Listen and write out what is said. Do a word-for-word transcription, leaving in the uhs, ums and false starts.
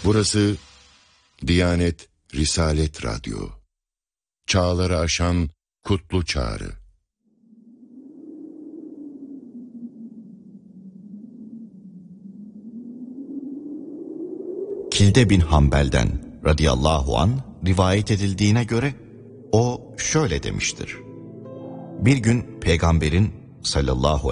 Burası Diyanet Risalet Radyo. Çağları aşan kutlu çağrı. Kilde bin Hanbel'den radıyallahu an rivayet edildiğine göre o şöyle demiştir: Bir gün peygamberin sallallahu